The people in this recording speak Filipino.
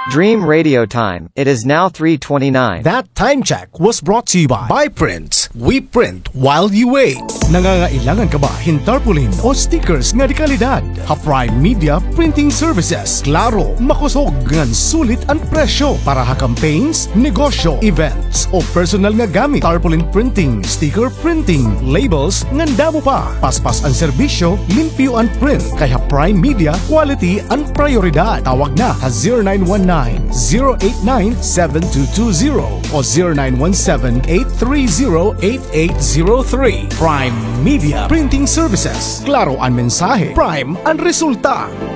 Dream Radio Time. It is now 3:29. That time check was brought to you by Prints. We print while you wait. Nangangailangan ka ba hin tarpaulin o stickers nga di kalidad? Ha-Prime Media Printing Services. Klaro, makusog ngan sulit ang presyo para ha campaigns, negosyo, events o personal nga gamit. Tarpaulin printing, sticker printing, labels ngan damo pa. Paspas ang serbisyo, limpyo ang print. Kaya Prime Media, quality ang prioridad. Tawag na sa 0919-089-7220 o 0917-830-8803. Prime Media Printing Services. Klaro ang mensahe, Prime ang resulta.